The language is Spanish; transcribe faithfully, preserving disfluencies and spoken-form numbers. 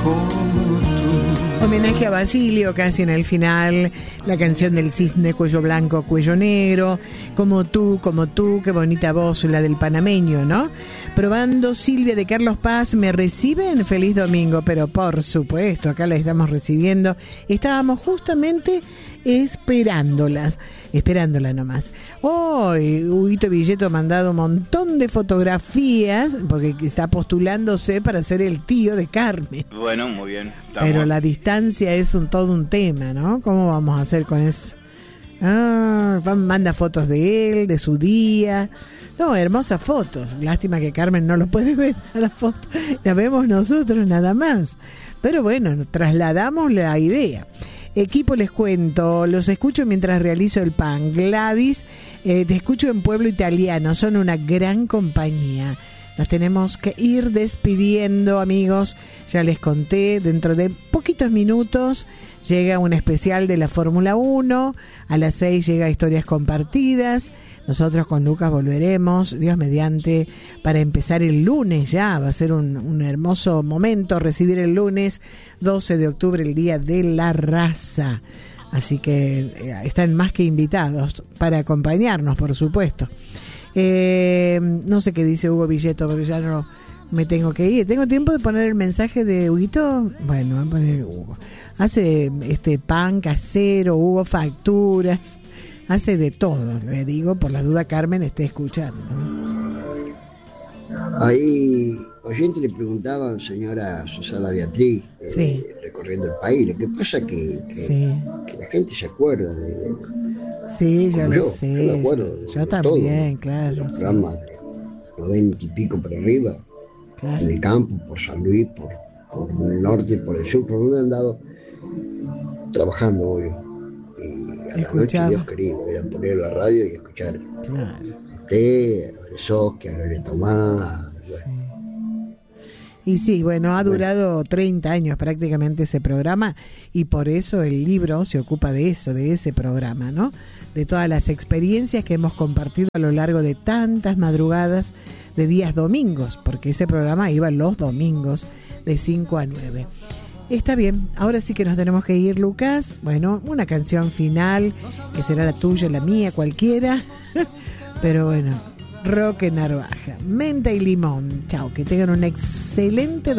como tú. Homenaje a Basilio, casi en el final, la canción del cisne cuello blanco, cuello negro, como tú, como tú, qué bonita voz, la del panameño, ¿no? Probando Silvia de Carlos Paz, ¿me reciben? Feliz domingo, pero por supuesto, acá la estamos recibiendo. Estábamos justamente esperándolas, esperándola nomás. Hoy, Huguito Villeto ha mandado un montón de fotografías, porque está postulándose para ser el tío de Carmen. Bueno, muy bien. Estamos. Pero la distancia es un todo un tema, ¿no? ¿Cómo vamos a hacer con eso? Ah, manda fotos de él, de su día. No, hermosas fotos. Lástima que Carmen no lo puede ver a la foto. La vemos nosotros nada más. Pero bueno, trasladamos la idea. Equipo, les cuento, los escucho mientras realizo el pan. Gladys, eh, te escucho en Pueblo Italiano, son una gran compañía. Nos tenemos que ir despidiendo, amigos. Ya les conté, dentro de poquitos minutos llega un especial de la Fórmula uno. A las seis llega Historias Compartidas. Nosotros con Lucas volveremos, Dios mediante, para empezar el lunes ya. Va a ser un, un hermoso momento recibir el lunes doce de octubre, el Día de la Raza. Así que eh, están más que invitados para acompañarnos, por supuesto. Eh, no sé qué dice Hugo Villeto, porque ya no me tengo que ir. ¿Tengo tiempo de poner el mensaje de Huguito? Bueno, voy a poner Hugo. Hace este pan casero, Hugo facturas. Hace de todo, le digo, por la duda Carmen esté escuchando. Ahí oyentes le preguntaban, señora Susana Beatriz, eh, sí. recorriendo el país, lo que pasa que, que, sí. que la gente se acuerda de... de sí, yo lo yo, sé. Yo me acuerdo de, yo de también, todo, claro. De los programas sí. de noventa y pico para arriba, claro. En el campo, por San Luis, por, por el norte, por el sur, por donde han andado trabajando, obvio. Y a la noche, Dios querido, era poner la radio y escuchar. Claro. Usted, a Loresoski, a Lore Tomás. Bueno. Sí. Y sí, bueno, ha durado bueno. treinta años prácticamente ese programa, y por eso el libro se ocupa de eso, de ese programa, ¿no? De todas las experiencias que hemos compartido a lo largo de tantas madrugadas de días domingos, porque ese programa iba los domingos de cinco a nueve. Está bien, ahora sí que nos tenemos que ir, Lucas. Bueno, una canción final, que será la tuya, la mía, cualquiera. Pero bueno, Roque Narvaja, menta y limón. Chao, que tengan un excelente